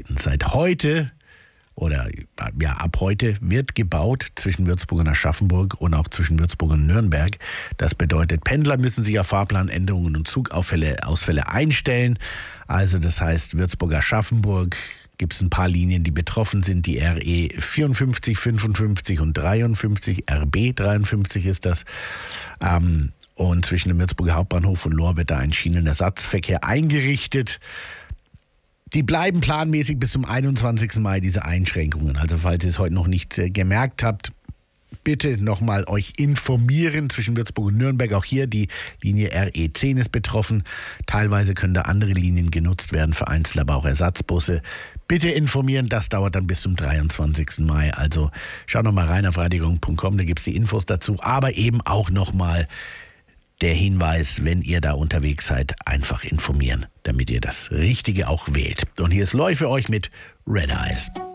Neuigkeiten. Seit heute oder ja, ab heute wird gebaut zwischen Würzburg und Aschaffenburg und auch zwischen Würzburg und Nürnberg. Das bedeutet, Pendler müssen sich auf Fahrplanänderungen und Zugausfälle einstellen. Also das heißt, Würzburg-Aschaffenburg gibt es ein paar Linien, die betroffen sind. Die RE 54, 55 und 53, RB 53 ist das. Und zwischen dem Würzburger Hauptbahnhof und Lohr wird da ein Schienenersatzverkehr eingerichtet. Die bleiben planmäßig bis zum 21. Mai, diese Einschränkungen. Also falls ihr es heute noch nicht gemerkt habt, bitte nochmal euch informieren zwischen Würzburg und Nürnberg. Auch hier die Linie RE10 ist betroffen. Teilweise können da andere Linien genutzt werden, vereinzelt aber auch Ersatzbusse. Bitte informieren, das dauert dann bis zum 23. Mai. Also schaut nochmal rein auf radiogong.com, da gibt es die Infos dazu. Aber eben auch nochmal der Hinweis, wenn ihr da unterwegs seid, einfach informieren, damit ihr das Richtige auch wählt. Und hier ist Loy für euch mit Red Eyes.